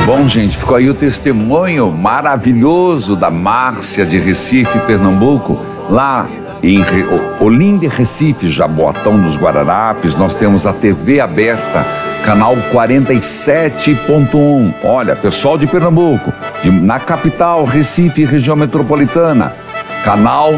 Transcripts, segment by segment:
Bom, gente, ficou aí o testemunho maravilhoso da Márcia de Recife, Pernambuco. Lá em Olinda, Recife, Jaboatão dos Guararapes, nós temos a TV aberta, canal 47.1. Olha, pessoal de Pernambuco, na capital, Recife, região metropolitana, canal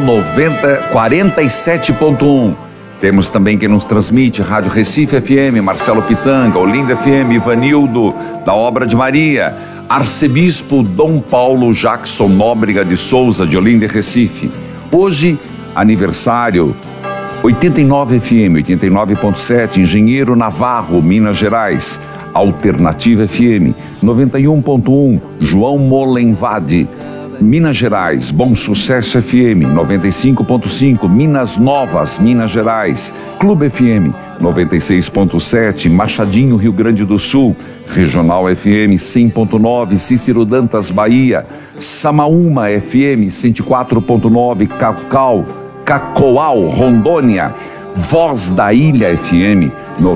47.1. Temos também quem nos transmite, Rádio Recife FM, Marcelo Pitanga, Olinda FM, Ivanildo, da Obra de Maria, Arcebispo Dom Paulo Jackson Nóbrega de Souza, de Olinda e Recife. Hoje, aniversário, 89 FM, 89.7, Engenheiro Navarro, Minas Gerais, Alternativa FM, 91.1, João Molenvade, Minas Gerais, Bom Sucesso FM, 95.5, Minas Novas, Minas Gerais, Clube FM, 96.7, Machadinho, Rio Grande do Sul, Regional FM, 100.9, Cícero Dantas, Bahia, Samaúma FM, 104.9, Cacoal, Rondônia, Voz da Ilha FM,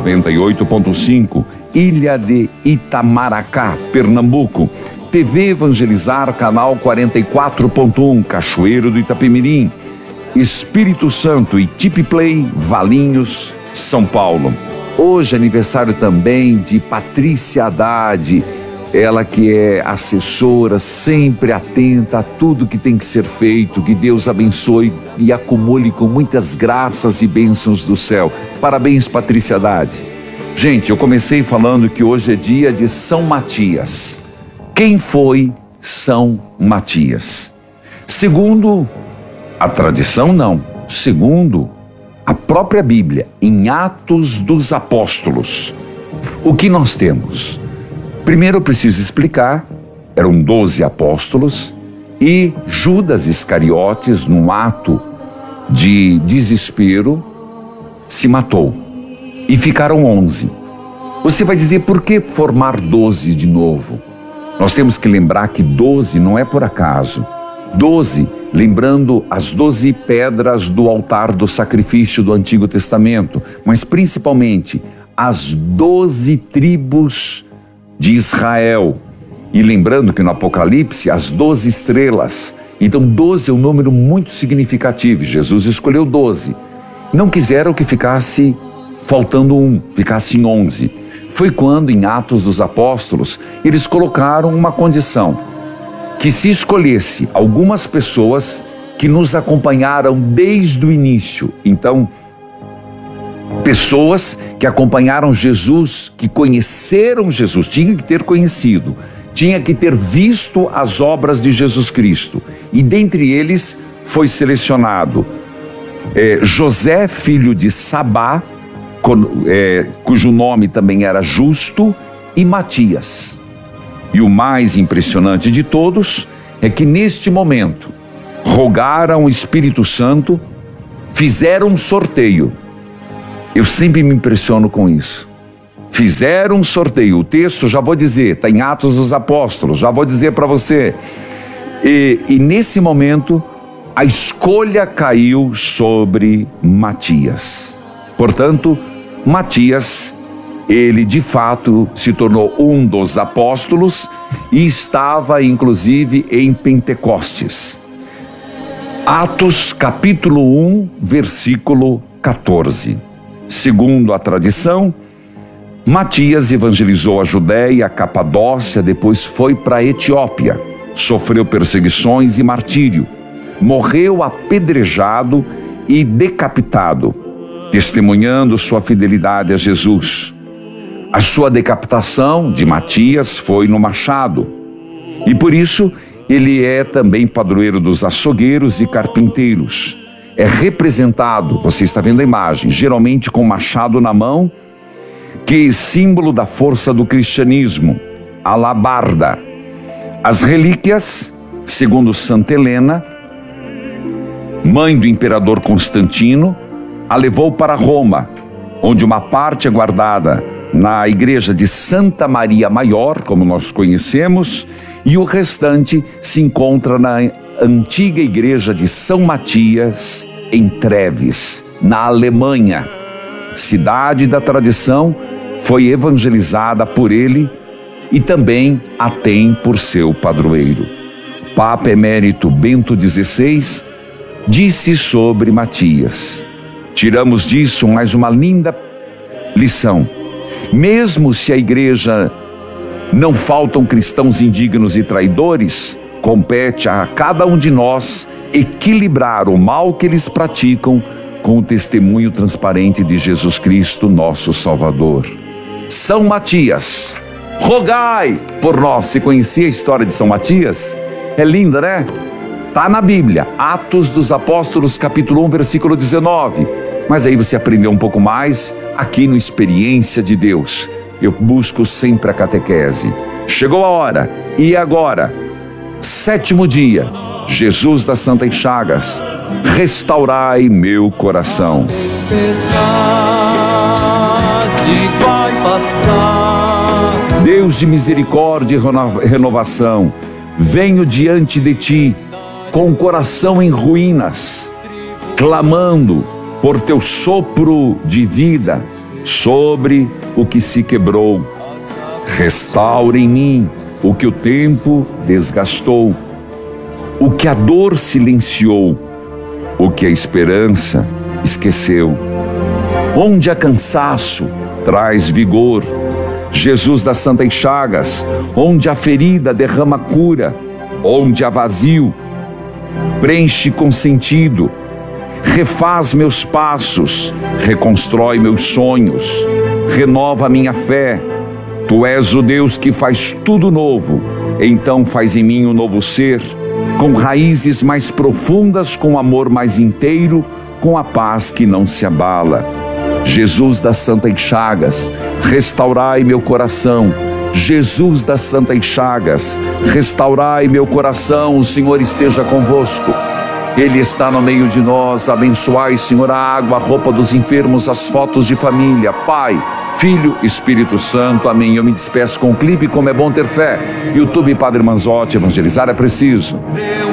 98.5, Ilha de Itamaracá, Pernambuco, TV Evangelizar, canal 44.1, Cachoeiro do Itapemirim, Espírito Santo e Tip Play, Valinhos, São Paulo. Hoje aniversário também de Patrícia Haddad, ela que é assessora, sempre atenta a tudo que tem que ser feito. Que Deus abençoe e acumule com muitas graças e bênçãos do céu. Parabéns, Patrícia Haddad. Gente, eu comecei falando que hoje é dia de São Matias. Quem foi São Matias? Segundo a tradição, não. Segundo a própria Bíblia, em Atos dos Apóstolos, o que nós temos? Primeiro eu preciso explicar, eram 12 apóstolos e Judas Iscariotes, num ato de desespero, se matou e ficaram 11. Você vai dizer, por que formar 12 de novo? Nós temos que lembrar que 12 não é por acaso. 12, lembrando as 12 pedras do altar do sacrifício do Antigo Testamento, mas principalmente as 12 tribos de Israel. E lembrando que no Apocalipse, as 12 estrelas. Então 12 é um número muito significativo. Jesus escolheu 12. Não quiseram que ficasse faltando um, ficasse em 11. Foi quando, em Atos dos Apóstolos, eles colocaram uma condição, que se escolhesse algumas pessoas que nos acompanharam desde o início. Então, pessoas que acompanharam Jesus, que conheceram Jesus, tinha que ter conhecido, tinha que ter visto as obras de Jesus Cristo. E dentre eles foi selecionado José, filho de Sabá, cujo nome também era Justo, e Matias. E o mais impressionante de todos é que neste momento rogaram o Espírito Santo, fizeram um sorteio. Eu sempre me impressiono com isso. Fizeram um sorteio. O texto, já vou dizer, está em Atos dos Apóstolos, já vou dizer para você. E nesse momento a escolha caiu sobre Matias. Portanto, Matias, ele de fato se tornou um dos apóstolos e estava inclusive em Pentecostes. Atos capítulo 1, versículo 14. Segundo a tradição, Matias evangelizou a Judéia, a Capadócia, depois foi para a Etiópia, sofreu perseguições e martírio, morreu apedrejado e decapitado, testemunhando sua fidelidade a Jesus. A sua decapitação de Matias foi no machado, e por isso ele é também padroeiro dos açougueiros e carpinteiros. É representado, você está vendo a imagem, geralmente com machado na mão, que é símbolo da força do cristianismo, alabarda. As relíquias, segundo Santa Helena, mãe do imperador Constantino, a levou para Roma, onde uma parte é guardada na igreja de Santa Maria Maior, como nós conhecemos, e o restante se encontra na antiga igreja de São Matias, em Treves, na Alemanha. Cidade da tradição, foi evangelizada por ele e também a tem por seu padroeiro. Papa Emérito Bento XVI disse sobre Matias. Tiramos disso mais uma linda lição. Mesmo se a igreja não faltam cristãos indignos e traidores, compete a cada um de nós equilibrar o mal que eles praticam com o testemunho transparente de Jesus Cristo, nosso Salvador. São Matias, rogai por nós. Você conhecia a história de São Matias? É linda, né? Está na Bíblia, Atos dos Apóstolos, capítulo 1, versículo 19. Mas aí você aprendeu um pouco mais aqui no Experiência de Deus. Eu busco sempre a catequese. Chegou a hora, e agora? 7º dia, Jesus das Santas Chagas, restaurai meu coração. Deus de misericórdia e renovação, venho diante de ti com o coração em ruínas, clamando por teu sopro de vida sobre o que se quebrou. Restaure em mim o que o tempo desgastou, o que a dor silenciou, o que a esperança esqueceu. Onde há cansaço, traz vigor. Jesus das Santas Chagas, onde a ferida derrama cura, onde há vazio, preenche com sentido. Refaz meus passos, reconstrói meus sonhos, renova minha fé. Tu és o Deus que faz tudo novo, então faz em mim um novo ser, com raízes mais profundas, com amor mais inteiro, com a paz que não se abala. Jesus das Santas Chagas, restaurai meu coração. Jesus das Santas Chagas, restaurai meu coração. O Senhor esteja convosco. Ele está no meio de nós. Abençoai, Senhor, a água, a roupa dos enfermos, as fotos de família. Pai, Filho, Espírito Santo. Amém. Eu me despeço com um clipe Como é Bom Ter Fé. YouTube Padre Manzotti, evangelizar é preciso.